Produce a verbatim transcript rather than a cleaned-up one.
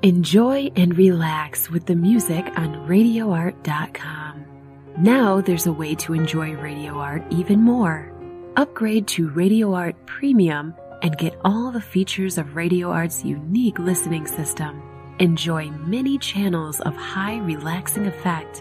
Enjoy and relax with the music on radio art dot com. Now there's a way to enjoy Radio Art even more. Upgrade to Radio Art Premium and get all the features of Radio Art's unique listening system. Enjoy many channels of high relaxing effect